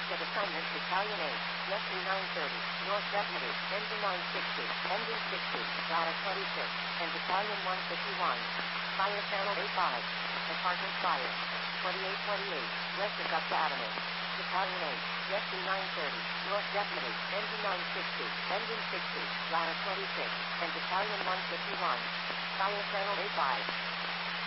Objective assignment Battalion 8, Rescue 930, North Deputy, Engine 960, Engine 60, Ladder 26, and Battalion 151. Fire Channel 85. Apartment fire. 2828, West Augusta Avenue. Battalion 8, Rescue 930, North Deputy, Engine 960, Engine 60, Ladder 26, and Battalion 151. Fire Channel 85.